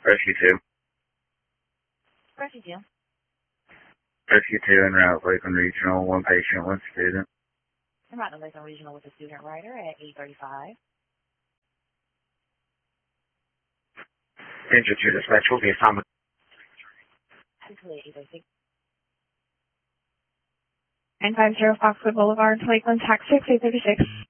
Rescue 2. Rescue 2. Rescue 2 en route Lakeland Regional, 1 patient, 1 student. En route to Lakeland Regional with a student rider at 8:35. Danger 2 dispatch will be assigned. 8:36. 950 Foxwood Boulevard, Lakeland, taxi 836.